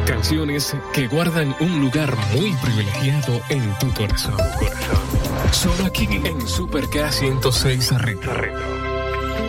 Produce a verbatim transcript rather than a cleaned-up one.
Canciones que guardan un lugar muy privilegiado en tu corazón. Solo aquí en Super K ciento seis Retro.